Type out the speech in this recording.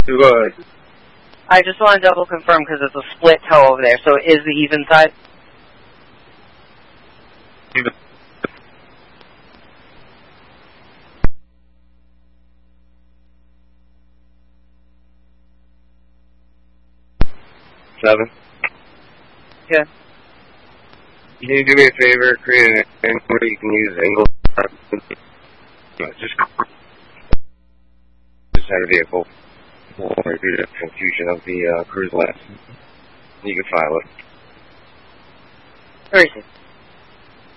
Go ahead. I just want to double confirm because it's a split toe over there. So is the even side? Even. 7. Yeah. Can you do me a favor, create an angle where you can use angle? Just had a vehicle. Or due to confusion of the cruise last. You can file it. Where is it?